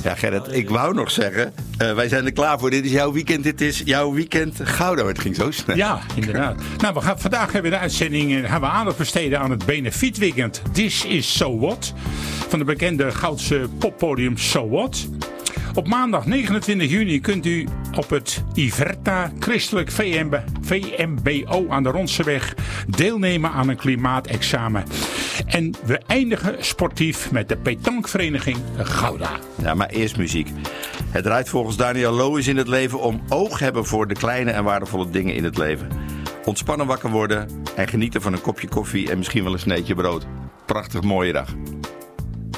Ja, Gerrit, ik wou nog zeggen, wij zijn er klaar voor. Dit is jouw weekend, dit is jouw weekend Gouda. Het ging zo snel. Ja, inderdaad. Nou, vandaag hebben we de uitzending gaan we aandacht besteden aan het benefietweekend This is So What van de bekende Goudse poppodium So What. Op maandag 29 juni kunt u op het Iverta Christelijk VMBO aan de Rondseweg deelnemen aan een klimaatexamen. En we eindigen sportief met de pétanquevereniging Gouda. Ja, maar eerst muziek. Het draait volgens Daniel Loos in het leven om oog hebben voor de kleine en waardevolle dingen in het leven. Ontspannen wakker worden en genieten van een kopje koffie en misschien wel een sneetje brood. Prachtig mooie dag.